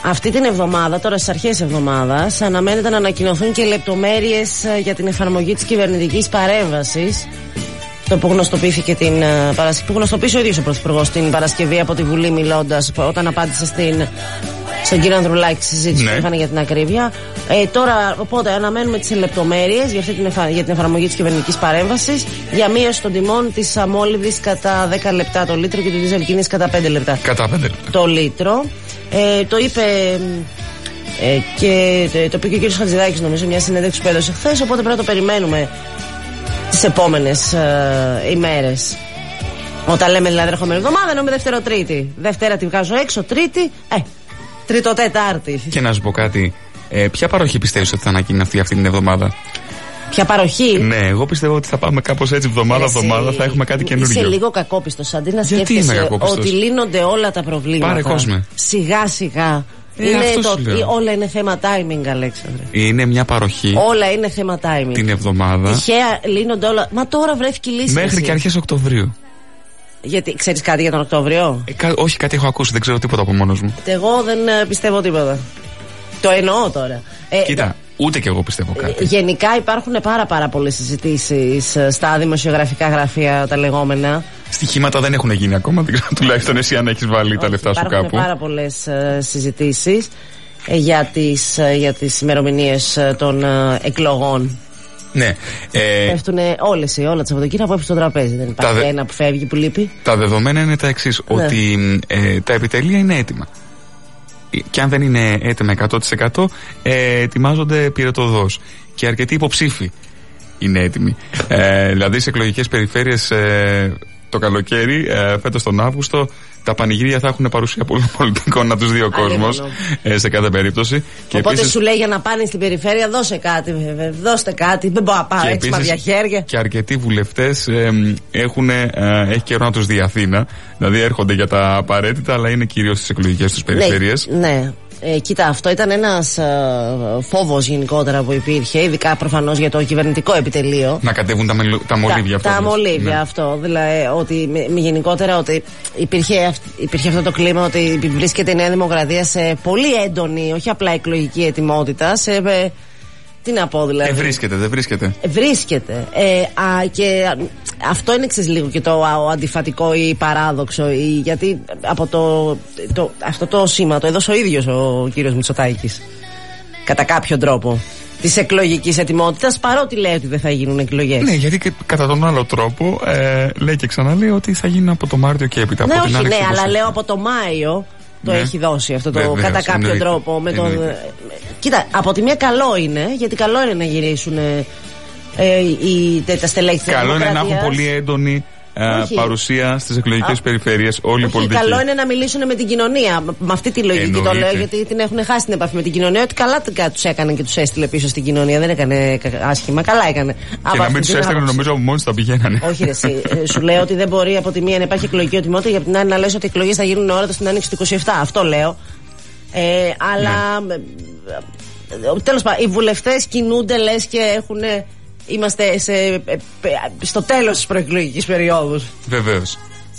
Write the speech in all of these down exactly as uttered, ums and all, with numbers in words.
Αυτή την εβδομάδα, τώρα στις αρχές εβδομάδας, αναμένεται να ανακοινωθούν και λεπτομέρειες για την εφαρμογή της κυβερνητικής παρέμβασης. Το που γνωστοποιήθηκε την Παρασκευή, που γνωστοποίησε ο ίδιος ο Πρωθυπουργός την Παρασκευή από τη Βουλή, μιλώντας όταν απάντησε στην, στον κύριο Ανδρουλάκη στη συζήτηση που είχαν για την ακρίβεια. Ε, τώρα, οπότε, αναμένουμε τις λεπτομέρειες για, αυτή την εφα... για την εφαρμογή της κυβερνητικής παρέμβασης για μείωση των τιμών της αμόλυβδης κατά δέκα λεπτά το λίτρο και του δίζελ κίνηση κατά πέντε λεπτά. Κατά πέντε λεπτά. Το λίτρο. Ε, το είπε ε, και το είπε και ο κ. Χατζηδάκης, νομίζω, μια συνέντευξη που έδωσε χθες. Οπότε πρέπει να το περιμένουμε τις επόμενες ε, ημέρες. Όταν λέμε δηλαδή ερχόμενη εβδομάδα, εννοούμε Δευτέρα Τρίτη. Δευτέρα τη βγάζω έξω, Τρίτη, ε, Τρίτο Τετάρτη. Και να σου πω κάτι. Ε, ποια παροχή πιστεύεις ότι θα ανακοινωθεί αυτή την εβδομάδα? Ποια παροχή? Ναι, εγώ πιστεύω ότι θα πάμε κάπως έτσι εβδομάδα-εβδομάδα, θα έχουμε κάτι καινούργιο. Είσαι λίγο κακόπιστος, αντί να Γιατί σκέφτεσαι ότι λύνονται όλα τα προβλήματα. Πάρε κόσμε. Σιγά-σιγά. Ε, είναι το, όλα είναι θέμα timing, Αλέξανδρε. Είναι μια παροχή. Όλα είναι θέμα timing. Την εβδομάδα. Τυχαία λύνονται όλα. Μα τώρα βρέθηκε η λύση. Μέχρι και αρχές Οκτωβρίου. Γιατί ξέρεις κάτι για τον Οκτώβριο? Ε, κα, όχι, κάτι έχω ακούσει, δεν ξέρω τίποτα από μόνος μου. Εγώ δεν ε, πιστεύω τίποτα. Το εννοώ τώρα. Ε, Κοίτα, ούτε κι εγώ πιστεύω κάτι. Γενικά υπάρχουν πάρα πάρα πολλές συζητήσεις στα δημοσιογραφικά γραφεία, τα λεγόμενα. Στοιχήματα δεν έχουν γίνει ακόμα, δεν ξέρω τουλάχιστον εσύ αν έχεις βάλει τα λεφτά σου κάπου. Υπάρχουν πάρα πολλές uh, συζητήσεις uh, για τις, uh, για τις ημερομηνίες uh, των uh, εκλογών. Ναι. Ε, Πέφτουν όλες, όλα τα Σαββατοκύριακα που έφυγε στο τραπέζι. Δεν υπάρχει δε... ένα που φεύγει, που λείπει. Τα δεδομένα είναι τα εξής, ναι. Ότι ε, τα επιτελεία είναι έτοιμα. Και αν δεν είναι έτοιμα εκατό τοις εκατό, ε, ετοιμάζονται πυρετοδός. Και αρκετοί υποψήφοι είναι έτοιμοι. ε, δηλαδή σε εκλογικές περιφέρειες ε, το καλοκαίρι, ε, φέτος τον Αύγουστο, τα πανηγύρια θα έχουν παρουσία πολλών πολιτικών να τους δει ο κόσμος ε, σε κάθε περίπτωση. Και οπότε επίσης, σου λέει για να πάνε στην περιφέρεια, δώσε κάτι, βέβαια, δώστε κάτι, δεν μπορώ να πάω έτσι μαδιά χέρια. Και αρκετοί βουλευτές ε, έχουν, ε, έχει καιρό να τους δει η Αθήνα, δηλαδή έρχονται για τα απαραίτητα, αλλά είναι κυρίως στις εκλογικές τους περιφέρειες. Ναι, ναι. Ε, κοίτα, αυτό ήταν ένας ε, φόβος γενικότερα που υπήρχε, ειδικά προφανώς για το κυβερνητικό επιτελείο. Να κατέβουν τα, μελ, τα μολύβια αυτά. Τα μολύβια, ναι. Αυτό. Δηλαδή, ότι με, με γενικότερα ότι υπήρχε, υπήρχε αυτό το κλίμα ότι βρίσκεται η Νέα Δημοκρατία σε πολύ έντονη, όχι απλά εκλογική ετοιμότητα, σε. Ε, τι να πω δηλαδή. Ε, βρίσκεται, δεν βρίσκεται. Ε, βρίσκεται. Ε, α, και αυτό είναι εξής λίγο και το ο αντιφατικό ή παράδοξο. Ή, γιατί από το, το, αυτό το σήμα το έδωσε ο ίδιος ο κύριος Μητσοτάκης. Κατά κάποιο τρόπο. Της εκλογικής ετοιμότητας, παρότι λέει ότι δεν θα γίνουν εκλογές. Ναι, γιατί και κατά τον άλλο τρόπο ε, λέει και ξαναλέει ότι θα γίνουν από το Μάρτιο και έπειτα. Ναι, από όχι, την ναι, αλλά λέω από το Μάιο. Το ναι. Έχει δώσει αυτό το Βεβαίως, κατά κάποιο εννοείται. Τρόπο. Με τον... Κοίτα, από τη μία καλό είναι, γιατί καλό είναι να γυρίσουν ε, ε, οι, τα στελέχη της Καλό είναι να έχουν πολύ έντονη ε, παρουσία στις εκλογικές περιφέρειες όλοι οι πολιτικοί. Καλό είναι να μιλήσουν με την κοινωνία. Με αυτή τη λογική εννοείται. Το λέω, γιατί την έχουν χάσει την επαφή με την κοινωνία. Ότι καλά τους έκανε και τους έστειλε πίσω στην κοινωνία. Δεν έκανε άσχημα. Καλά έκανε. Και από να μην τους έστειλε, νομίζω από μόνοι θα πηγαίνανε. Όχι, ρε, εσύ. Σου λέω ότι δεν μπορεί από τη μία να υπάρχει εκλογική ετοιμότητα και από την άλλη να λες ότι οι εκλογές θα γίνουν ώρα στην άνοιξη του είκοσι επτά. Αυτό λέω. Ε, αλλά. Ναι. Τέλος πάντων, οι βουλευτές κινούνται, λες και έχουν. Είμαστε σε, στο τέλος της προεκλογικής περίοδου. Βεβαίως.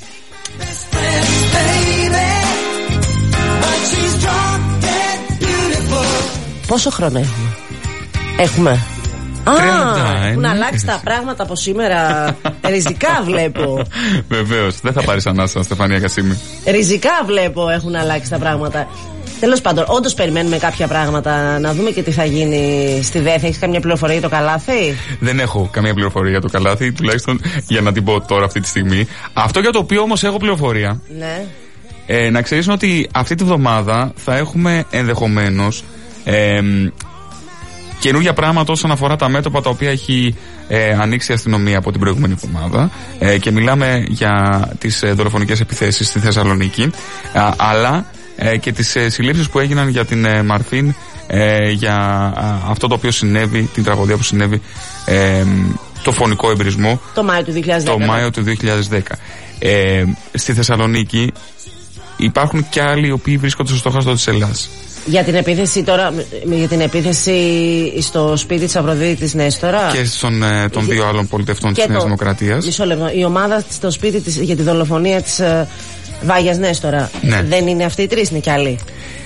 Πόσο χρόνο έχουμε? Έχουμε. Α, λεπτά, έχουν αλλάξει τα πράγματα από σήμερα. Ριζικά βλέπω. Βεβαίως. Δεν θα πάρεις ανάσα, Στεφανία Κασίμη. Ριζικά βλέπω έχουν αλλάξει τα πράγματα. Τέλος πάντων, όντως περιμένουμε κάποια πράγματα, να δούμε και τι θα γίνει στη ΔΕΘ. Έχεις καμία πληροφορία για το καλάθι? Δεν έχω καμία πληροφορία για το καλάθι, τουλάχιστον για να την πω τώρα αυτή τη στιγμή. Αυτό για το οποίο όμως έχω πληροφορία. Ναι. Ε, να ξέρεις ότι αυτή τη βδομάδα θα έχουμε ενδεχομένως ε, καινούργια πράγματα όσον αφορά τα μέτωπα τα οποία έχει ε, ανοίξει η αστυνομία από την προηγούμενη εβδομάδα. Ε, και μιλάμε για τις ε, δολοφονικές επιθέσεις στη Θεσσαλονίκη, α, αλλά Ε, και τις ε, συλλήψεις που έγιναν για την ε, Μαρφίν, ε, για α, αυτό το οποίο συνέβη, την τραγωδία που συνέβη, ε, το φωνικό εμπρισμό το Μάιο του δύο χιλιάδες δέκα. Το Μάιο του δύο χιλιάδες δέκα. Ε, στη Θεσσαλονίκη υπάρχουν και άλλοι οι οποίοι βρίσκονται στο στόχαστρο της Ελλάς. Για την επίθεση τώρα, για την επίθεση στο σπίτι της Αυροδίτη της Νέστορα και στον, ε, των δύο άλλων πολιτευτών της Νέας Δημοκρατίας. Μισό λεπτό. Η ομάδα στο σπίτι της για τη δολοφονία της Βάγιας Νέστορα, ναι. Δεν είναι αυτοί οι τρεις, είναι κι άλλοι?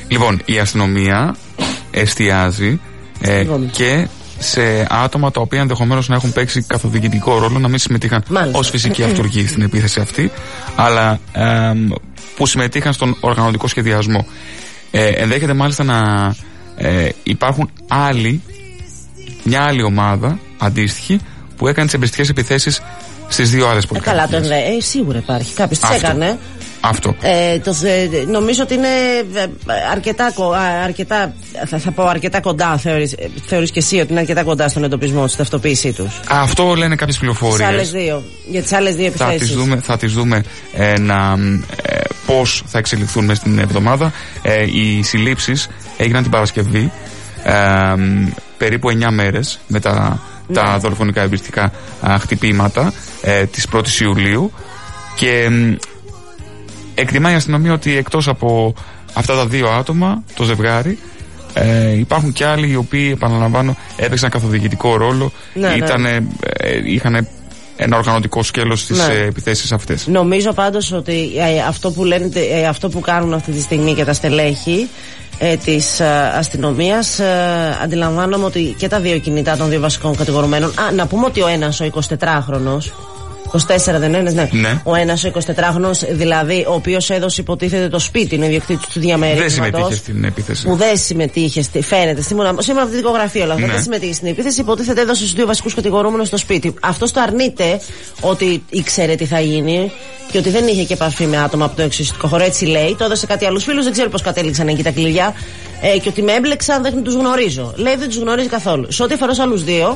Λοιπόν, η αστυνομία εστιάζει ε, και σε άτομα τα οποία ενδεχομένως να έχουν παίξει καθοδηγητικό ρόλο, να μην συμμετείχαν ως φυσικοί αυτούργοι στην επίθεση αυτή, αλλά ε, που συμμετείχαν στον οργανωτικό σχεδιασμό. Ε, ενδέχεται μάλιστα να ε, υπάρχουν άλλοι, μια άλλη ομάδα αντίστοιχη που έκανε τις εμπριστικές επιθέσεις στις δύο άλλες πολυκατοικίες. Ε, καλά, το ενδέ, ε, σίγουρα υπάρχει. Κάποιος τις έκανε. Αυτό. Ε, το, ε, νομίζω ότι είναι αρκετά, αρκετά θα, θα πω αρκετά κοντά, θεωρείς, θεωρείς και εσύ ότι είναι αρκετά κοντά στον εντοπισμό, στη ταυτοποίησή τους. Αυτό λένε κάποιες πληροφορίες. Τις άλλες δύο, για τις άλλες δύο επιθέσεις. Θα τις δούμε, θα τις δούμε ε, να, ε, πώς θα εξελιχθούν μέσα στην εβδομάδα. Ε, οι συλλήψεις έγιναν την Παρασκευή, ε, περίπου εννιά μέρες μετά ναι. τα δολοφονικά εμπριστικά α, χτυπήματα ε, της πρώτης Ιουλίου και εκτιμάει η αστυνομία ότι εκτός από αυτά τα δύο άτομα, το ζευγάρι, ε, υπάρχουν και άλλοι οι οποίοι, επαναλαμβάνω, έπαιξαν καθοδηγητικό ρόλο, ναι, ήταν, ναι. Ε, είχαν ένα οργανωτικό σκέλος στις ναι. επιθέσεις αυτές. Νομίζω πάντως ότι ε, αυτό, που λένε, ε, αυτό που κάνουν αυτή τη στιγμή και τα στελέχη ε, της ε, αστυνομίας, ε, αντιλαμβάνομαι ότι και τα δύο κινητά των δύο βασικών κατηγορουμένων, α, να πούμε ότι ο ένας, ο εικοσιτετράχρονος, είκοσι τέσσερα δεν είναι, ναι. ναι. Ο ένας ο εικοσιτετράχρονος, δηλαδή, ο οποίος έδωσε υποτίθεται το σπίτι, είναι ιδιοκτήτης του διαμερίσματος. Δεν συμμετείχε στην επίθεση. Που δεν συμμετείχε, στη, φαίνεται, σήμερα από τη δικογραφία όλα αυτά. Ναι. Δεν συμμετείχε στην επίθεση, υποτίθεται έδωσε στους δύο βασικούς κατηγορούμενους στο σπίτι. Αυτό το αρνείται ότι ήξερε τι θα γίνει και ότι δεν είχε και επαφή με άτομα από το εξωτερικό χώρο. Έτσι λέει, το έδωσε κάτι άλλους φίλους, δεν ξέρω πώς κατέληξαν εκεί τα κλειδιά. Ε, και ότι με έμπλεξαν, δεν τους γνωρίζω. Λέει δεν τους γνωρίζει καθόλου. Σε ό,τι αφορά στους άλλους δύο.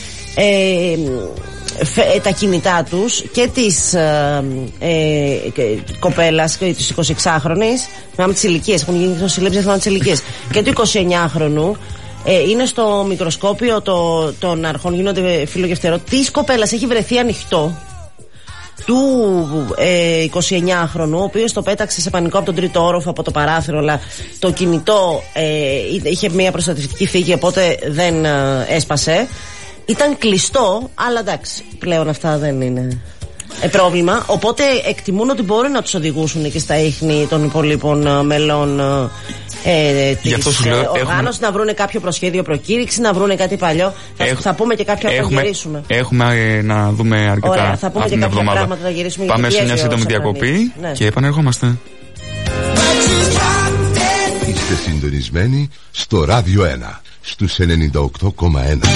Ε, τα κινητά τους και της ε, ε, κοπέλας και της εικοσιεξάχρονης, θυμάμαι τις ηλικίες, έχουν γίνει συλλήψεις, θυμάμαι τις ηλικίες, και του εικοσιεννιάχρονου ε, είναι στο μικροσκόπιο το, των αρχών, γίνονται φιλογευτερό. Της κοπέλας έχει βρεθεί ανοιχτό, του ε, εικοσιεννιάχρονου, ο οποίος το πέταξε σε πανικό από τον τρίτο όροφο, από το παράθυρο, αλλά το κινητό ε, είχε μια προστατευτική θήκη, οπότε δεν ε, έσπασε. Ήταν κλειστό, αλλά εντάξει, πλέον αυτά δεν είναι ε, πρόβλημα. Οπότε εκτιμούν ότι μπορούν να τους οδηγούσουν και στα ίχνη των υπολείπων ε, μελών ε, της ε, οργάνωσης, έχουμε... να βρούνε κάποιο προσχέδιο προκήρυξη, να βρούνε κάτι παλιό. Θα, Έχ... θα πούμε και κάποια έχουμε... θα γυρίσουμε. Έχουμε ε, να δούμε αρκετά. Ωραία, θα πούμε και κάποια εβδομάδα. Πράγματα θα γυρίσουμε. Πάμε σε μια σύντομη διακοπή ναι. και επανερχόμαστε. Είστε συντονισμένοι στο Ράδιο ένα, στους ενενήντα οκτώ κόμμα ένα.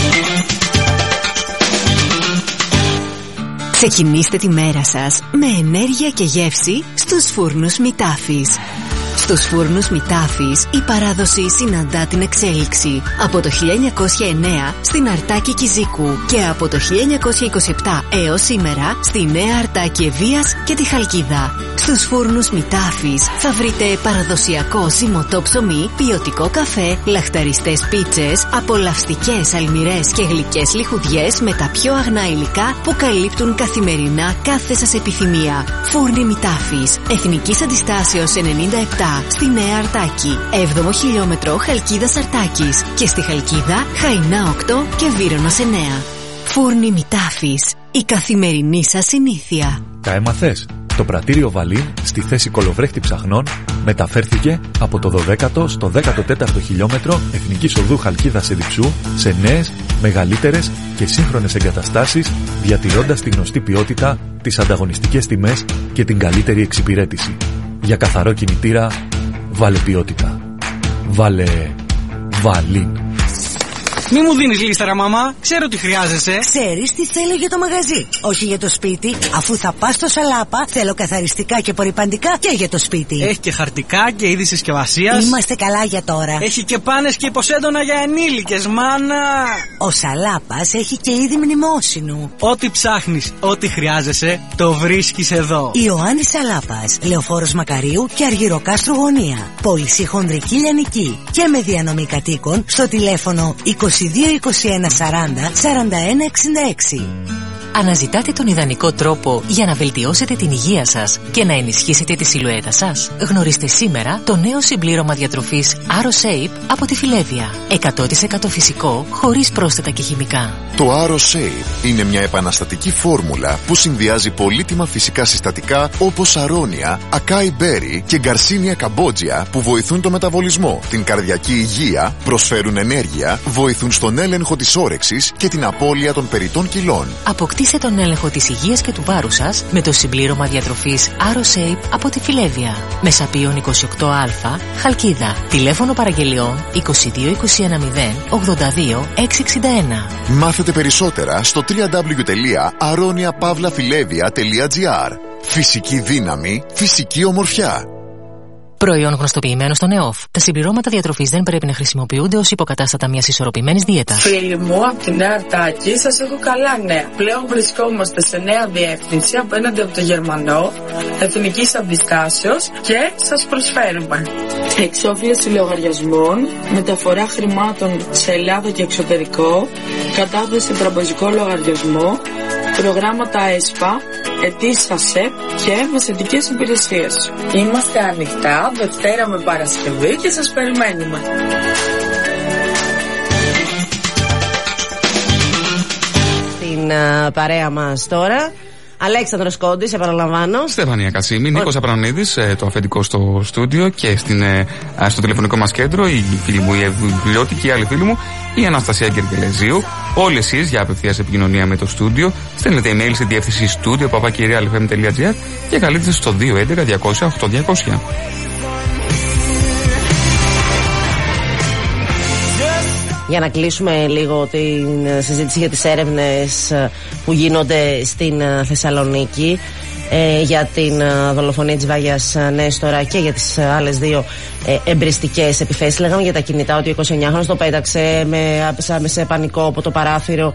Ξεκινήστε τη μέρα σας με ενέργεια και γεύση στους φούρνους Μητάφης. Στους φούρνους Μητάφης η παράδοση συναντά την εξέλιξη. Από το χίλια εννιακόσια εννέα στην Αρτάκη Κιζίκου και από το χίλια εννιακόσια είκοσι επτά έως σήμερα στη Νέα Αρτάκη Ευβίας και τη Χαλκίδα. Στους φούρνους Μητάφης θα βρείτε παραδοσιακό ζυμωτό ψωμί, ποιοτικό καφέ, λαχταριστές πίτσες, απολαυστικές αλμυρές και γλυκές λιχουδιές με τα πιο αγνά υλικά που καλύπτουν καθημερινά κάθε σας επιθυμία. Φούρνοι Μητάφης, Εθνικής Αντιστάσεως ενενήντα επτά στη Νέα Αρτάκη, έβδομο χιλιόμετρο Χαλκίδας Αρτάκης και στη Χαλκίδα Χαϊνά οκτώ και Βύρονος εννέα. Φούρνοι Μητάφης, η καθημερινή σας συνήθεια. Τα έμαθες? Το πρατήριο Βαλίν στη θέση κολοβρέχτη ψαχνών μεταφέρθηκε από το δωδέκατο στο δέκατο τέταρτο χιλιόμετρο Εθνικής Οδού Χαλκίδας Εδιψού σε νέες, μεγαλύτερες και σύγχρονες εγκαταστάσεις, διατηρώντας τη γνωστή ποιότητα, τις ανταγωνιστικές τιμές και την καλύτερη εξυπηρέτηση. Για καθαρό κινητήρα, βάλε ποιότητα. Βάλε Βαλίν. Μη μου δίνεις λίσταρα, μαμά. Ξέρω τι χρειάζεσαι. Ξέρεις τι θέλω για το μαγαζί. Όχι για το σπίτι. Αφού θα πας στο Σαλάπα, θέλω καθαριστικά και απορρυπαντικά και για το σπίτι. Έχει και χαρτικά και είδη συσκευασίας. Είμαστε καλά για τώρα. Έχει και πάνες και υποσέντονα για ενήλικες, μάνα. Ο Σαλάπας έχει και είδη μνημόσυνου. Ό,τι ψάχνεις, ό,τι χρειάζεσαι, το βρίσκεις εδώ. Ιωάννης Σαλάπας, Λεωφόρος Μακαρίου και Αργυροκάστρου Γωνία. Πώληση χονδρική λιανική και με διανομή κατοίκων στο τηλέφωνο είκοσι δύο είκοσι ένα σαράντα σαράντα ένα εξήντα έξι. Αναζητάτε τον ιδανικό τρόπο για να βελτιώσετε την υγεία σας και να ενισχύσετε τη σιλουέτα σας? Γνωρίστε σήμερα το νέο συμπλήρωμα διατροφής AroShape από τη Φιλέδια. εκατό τοις εκατό φυσικό, χωρίς πρόσθετα και χημικά. Το AroShape είναι μια επαναστατική φόρμουλα που συνδυάζει πολύτιμα φυσικά συστατικά όπως αρώνια, ακάι μπέρι και γκαρσίνια καμπότζια που βοηθούν το μεταβολισμό, την καρδιακή υγεία, προσφέρουν ενέργεια, βοηθούν στον έλεγχο της όρεξης και την απώλεια των περιττών κιλών. Αποκτήστε τον έλεγχο της υγείας και του βάρους σας με το συμπλήρωμα διατροφής AroShape από τη Φιλέδια. Μεσαπίων είκοσι οκτώ α, Χαλκίδα. Τηλέφωνο παραγγελιών είκοσι δύο είκοσι ένα μηδέν ογδόντα δύο εξακόσια εξήντα ένα. Μάθετε περισσότερα στο double-u double-u double-u τελεία aronia pavla filevia τελεία gr. Φυσική δύναμη, φυσική ομορφιά. Προϊόν γνωστοποιημένο στον ΕΟΦ. Τα συμπληρώματα διατροφής δεν πρέπει να χρησιμοποιούνται ως υποκατάστατα μιας ισορροπημένης δίαιτας. Φίλοι μου, από τη Νέα Αρτάκη σας έχω καλά νέα. Πλέον βρισκόμαστε σε νέα διεύθυνση απέναντι από το Γερμανό, εθνικής αντιστάσεως και σας προσφέρουμε εξόφληση λογαριασμών, μεταφορά χρημάτων σε Ελλάδα και εξωτερικό, κατάθεση τραπεζικό λογαριασμό, προγράμματα ΕΣΠΑ, αιτήσεις ΑΣΕΠ και μεσαιτικές υπηρεσίες. Είμαστε ανοιχτά Δευτέρα με Παρασκευή και σας περιμένουμε. Στην uh, παρέα μας τώρα Αλέξανδρος Κόντης, επαναλαμβάνω. Στεφανία Κασίμη, Νίκος Απρανίδης, το αφεντικό στο στούντιο και στην, στο τηλεφωνικό μας κέντρο, η φίλη μου η Ευβουλιώτη και οι άλλοι φίλοι μου, η Αναστασία Γκεργελεζίου. Όλοι εσείς για απευθείας επικοινωνία με το στούντιο, στέλνετε email στη διεύθυνση studio παπάκι real f m τελεία gr και καλείτε στο δύο έντεκα διακόσια οκτώ διακόσια. Για να κλείσουμε λίγο την συζήτηση για τις έρευνες που γίνονται στην Θεσσαλονίκη ε, για την δολοφονία της Βάγιας Νέστορα και για τις άλλες δύο ε, εμπριστικές επιθέσεις. Λέγαμε για τα κινητά ότι ο εικοσιεννιάχρονος το πέταξε με, σε πανικό από το παράθυρο,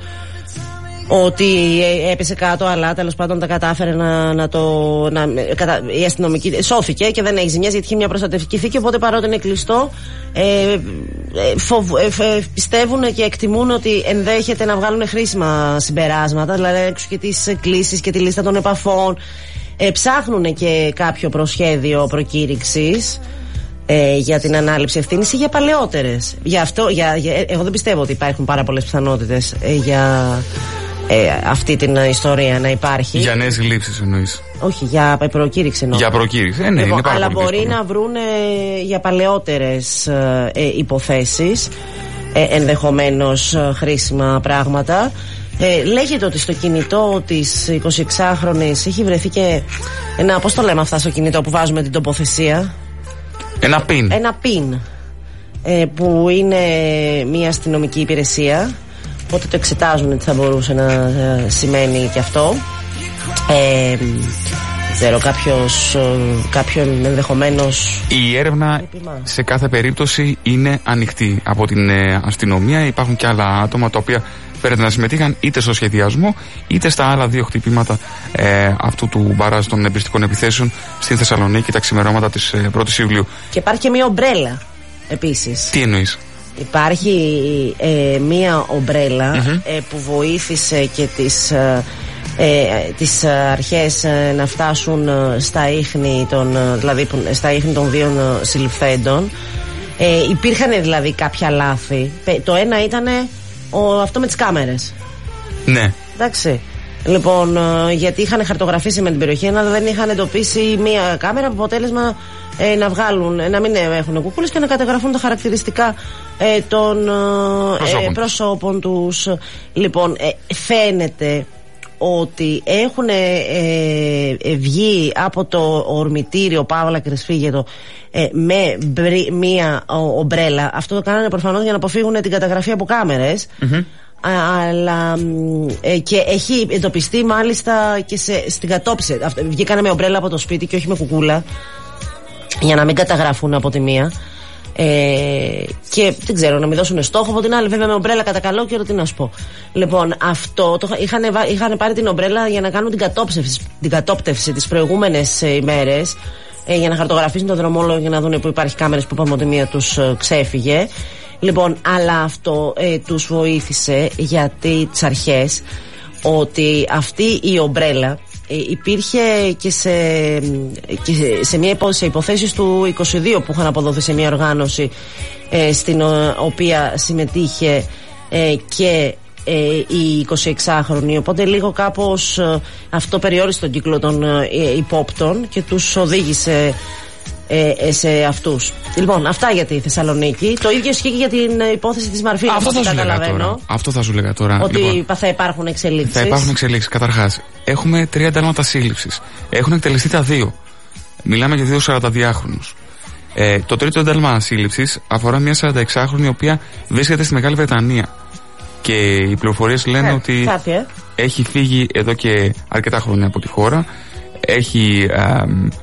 ότι έπεσε κάτω, αλλά τέλος πάντων τα κατάφερε να, να το. Να, κατα, η αστυνομική σώθηκε και δεν έχει ζημιές γιατί είχε μια προστατευτική θήκη. Οπότε παρότι είναι κλειστό, ε, φοβ, ε, πιστεύουν και εκτιμούν ότι ενδέχεται να βγάλουν χρήσιμα συμπεράσματα, δηλαδή έξω και τις κλήσεις και τη λίστα των επαφών. Ε, ψάχνουν και κάποιο προσχέδιο προκήρυξης ε, για την ανάληψη ευθύνης ή για παλαιότερες. Για αυτό, για, για, εγώ δεν πιστεύω ότι υπάρχουν πάρα πολλές πιθανότητες ε, για. Ε, αυτή την ιστορία να υπάρχει. Για νέες λήψεις εννοείς? Όχι, για προκήρυξη εννοώ. Για προκήρυξη, ε, ναι, λοιπόν, είναι πάρα αλλά πολύ μπορεί δύσκολο να βρουν για παλαιότερες ε, ε, υποθέσεις ε, ενδεχομένως ε, χρήσιμα πράγματα. Ε, λέγεται ότι στο κινητό της εικοσιεξάχρονης έχει βρεθεί και ένα, πώς το λέμε αυτά στο κινητό που βάζουμε την τοποθεσία? Ένα πιν. Ένα πιν ε, που είναι μια αστυνομική υπηρεσία. Οπότε το εξετάζουν τι θα μπορούσε να ε, σημαίνει και αυτό. Ε, δεν ξέρω, κάποιος, κάποιον ενδεχομένως. Η έρευνα σε κάθε περίπτωση είναι ανοιχτή από την ε, αστυνομία. Υπάρχουν και άλλα άτομα τα οποία φέρεται να συμμετείχαν είτε στο σχεδιασμό είτε στα άλλα δύο χτυπήματα ε, αυτού του μπαράζ των εμπριστικών επιθέσεων στην Θεσσαλονίκη τα ξημερώματα της ε, πρώτης Ιουλίου. Και υπάρχει και μια ομπρέλα επίσης. Τι εννοείς? Υπάρχει ε, μία ομπρέλα mm-hmm. ε, που βοήθησε και τις, ε, ε, τις αρχές ε, να φτάσουν στα ίχνη των, δηλαδή, στα ίχνη των δύο συλληφθέντων. Ε, υπήρχαν δηλαδή κάποια λάθη. Το ένα ήταν αυτό με τις κάμερες. Ναι. Εντάξει. Λοιπόν, γιατί είχαν χαρτογραφήσει με την περιοχή, αλλά δεν είχαν εντοπίσει μία κάμερα με αποτέλεσμα ε, να βγάλουν, να μην έχουν κουκούλες και να καταγραφούν τα χαρακτηριστικά ε, των προσώπων. Ε, προσώπων τους. Λοιπόν, ε, φαίνεται ότι έχουν ε, ε, βγει από το ορμητήριο Παύλα Κρεσφύγετο ε, με μπρι, μία ο, ομπρέλα. Αυτό το κάνανε προφανώς για να αποφύγουν την καταγραφή από κάμερες. Mm-hmm. Αλλά ε, και έχει εντοπιστεί μάλιστα και σε, στην κατόψη. Βγήκανε με ομπρέλα από το σπίτι και όχι με κουκούλα, για να μην καταγραφούν από τη μία. Ε, και δεν ξέρω, να μην δώσουν στόχο από την άλλη. Βέβαια με ομπρέλα κατά καλό καιρό, τι να σου πω. Λοιπόν, αυτό το είχαν, είχαν πάρει την ομπρέλα για να κάνουν την κατόψευση, την κατόπτευση τις προηγούμενες ε, ημέρες, ε, για να χαρτογραφήσουν το δρομόλογο και να δουν που υπάρχει κάμερες που είπαμε ότι μία τους ε, ξέφυγε. Λοιπόν, αλλά αυτό ε, τους βοήθησε, γιατί τις αρχές, ότι αυτή η ομπρέλα υπήρχε και σε, και σε μια υπόθεση, υποθέσεις του είκοσι δύο που είχαν αποδοθεί σε μια οργάνωση ε, στην οποία συμμετείχε ε, και ε, η εικοσιεξάχρονη, οπότε λίγο κάπως ε, αυτό περιόρισε τον κύκλο των ε, υπόπτων και τους οδήγησε ε, σε αυτούς. Λοιπόν, αυτά για τη Θεσσαλονίκη. Το ίδιο ισχύει και για την υπόθεση της Μαρφίνα. Αυτό θα σου λέγα τώρα. Αυτό θα σου λέγα τώρα. Ότι λοιπόν, θα υπάρχουν εξελίξεις. Θα υπάρχουν εξελίξεις. Καταρχάς, έχουμε τρία εντάλματα σύλληψης. Έχουν εκτελεστεί τα δύο. Μιλάμε για δύο σαρανταδυάχρονους. Ε, το τρίτο ένταλμα σύλληψης αφορά μια σαρανταεξάχρονη η οποία βρίσκεται στη Μεγάλη Βρετανία. Και οι πληροφορίες λένε ε, ότι κάτι, ε. έχει φύγει εδώ και αρκετά χρόνια από τη χώρα. Έχει. Ε,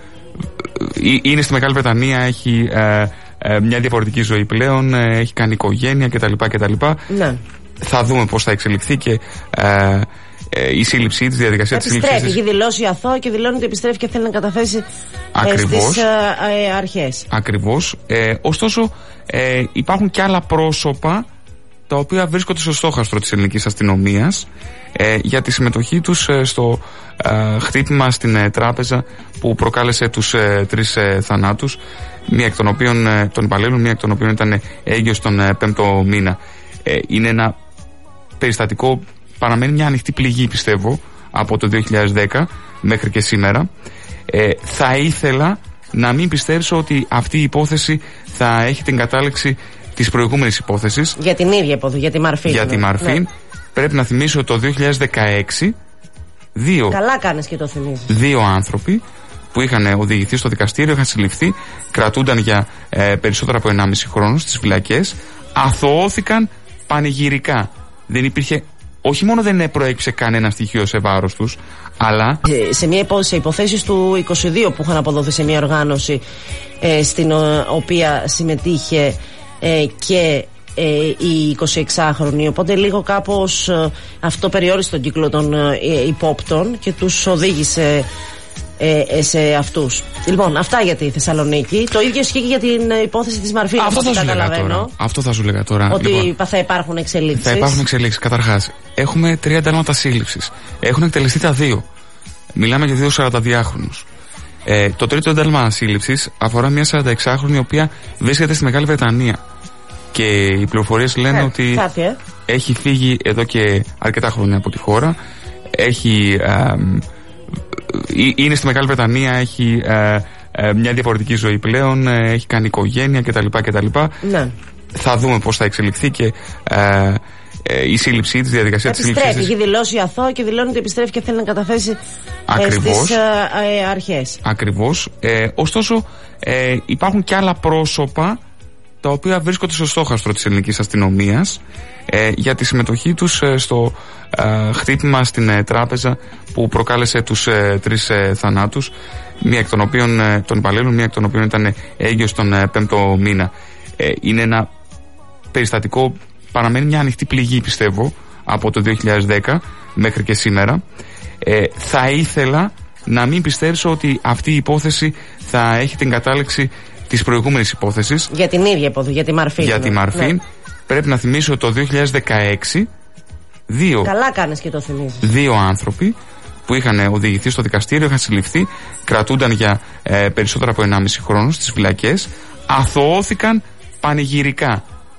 είναι στη Μεγάλη Βρετανία, έχει ε, ε, μια διαφορετική ζωή πλέον, ε, έχει κάνει οικογένεια κτλ. κτλ. Ναι. Θα δούμε πώς θα εξελιχθεί και ε, ε, η σύλληψή της, η διαδικασία της σύλληψης. Επιστρέφει, έχει δηλώσει αθώο και δηλώνει ότι επιστρέφει και θέλει να καταθέσει ε, στις ε, ε, αρχές. Ακριβώς. Ε, ωστόσο, ε, υπάρχουν και άλλα πρόσωπα τα οποία βρίσκονται στο στόχαστρο της ελληνικής αστυνομίας ε, για τη συμμετοχή τους ε, στο ε, χτύπημα στην ε, τράπεζα που προκάλεσε τους ε, τρεις ε, θανάτους, μία εκ των οποίων ε, των υπαλλήλων, μία εκ των οποίων ήταν έγκυος τον ε, πέμπτο μήνα. Ε, είναι ένα περιστατικό, παραμένει μια ανοιχτή πληγή πιστεύω από το δύο χιλιάδες δέκα μέχρι και σήμερα. Ε, θα ήθελα να μην πιστέψω ότι αυτή η υπόθεση θα έχει την κατάληξη της προηγούμενης υπόθεσης. Για την ίδια υπόθεση, για τη Μαρφίν. Για τη Μαρφίν. Ναι. Πρέπει να θυμίσω το δύο χιλιάδες δεκαέξι δύο, καλά κάνεις και το θυμίζεις. Δύο άνθρωποι που είχαν οδηγηθεί στο δικαστήριο, είχαν συλληφθεί, κρατούνταν για ε, περισσότερα από ενάμιση χρόνο στις φυλακές, αθωώθηκαν πανηγυρικά. Δεν υπήρχε, όχι μόνο δεν προέκυψε κανένα στοιχείο σε βάρος τους, αλλά σε μια υπόθεση, σε υποθέσεις του είκοσι δύο που είχαν αποδοθεί σε μια οργάνωση ε, στην ο, οποία συμμετείχε ε, και ε, η εικοσιεξάχρονη, οπότε λίγο κάπως ε, αυτό περιόρισε τον κύκλο των ε, υπόπτων και τους οδήγησε ε, σε αυτούς. Λοιπόν, αυτά για τη Θεσσαλονίκη. Το ίδιο ισχύει και για την υπόθεση της Μαρφίνα. Αυτό, θα σου, τώρα. Αυτό θα σου λέγα τώρα. Ότι λοιπόν, θα υπάρχουν εξελίξεις. Θα υπάρχουν εξελίξεις. Καταρχάς, έχουμε τρία εντάλματα σύλληψης. Έχουν εκτελεστεί τα δύο. Μιλάμε για δύο σαρανταδυάχρονους. Ε, το τρίτο ένταλμα σύλληψης αφορά μια σαρανταεξάχρονη η οποία βρίσκεται στη Μεγάλη Βρετανία. Και οι πληροφορίες λένε ε, ότι κάτι, ε. έχει φύγει εδώ και αρκετά χρόνια από τη χώρα. Έχει. Ε, είναι στη Μεγάλη Βρετανία, έχει ε, ε, μια διαφορετική ζωή πλέον, ε, έχει κάνει οικογένεια κτλ. κτλ. Ναι. Θα δούμε πώς θα εξελιχθεί και ε, ε, η σύλληψή της, η διαδικασία της σύλληψης. Επιστρέφει, έχει δηλώσει αθώο και δηλώνει ότι επιστρέφει και θέλει να καταθέσει ε, στις ε, ε, αρχές. Ακριβώς. Ε, ωστόσο, ε, υπάρχουν και άλλα πρόσωπα τα οποία βρίσκονται στο στόχαστρο της ελληνικής αστυνομίας ε, για τη συμμετοχή τους ε, στο ε, χτύπημα στην ε, τράπεζα που προκάλεσε τους ε, τρεις ε, θανάτους, μία εκ των οποίων ε, των υπαλλήλων, μία εκ των οποίων ήταν έγκυος τον ε, πέμπτο μήνα. Ε, είναι ένα περιστατικό, παραμένει μια ανοιχτή πληγή πιστεύω από το δύο χιλιάδες δέκα μέχρι και σήμερα. Ε, θα ήθελα να μην πιστέψω ότι αυτή η υπόθεση θα έχει την κατάληξη της προηγούμενης υπόθεσης. Για την ίδια υπόθεση, για τη Μαρφίν. Για τη Μαρφίν. Ναι. Πρέπει να θυμίσω το δύο χιλιάδες δεκαέξι δύο, καλά κάνεις και το θυμίζεις. Δύο άνθρωποι που είχαν οδηγηθεί στο δικαστήριο, είχαν συλληφθεί, κρατούνταν για ε, περισσότερα από ενάμιση χρόνο στις φυλακές, αθωώθηκαν πανηγυρικά.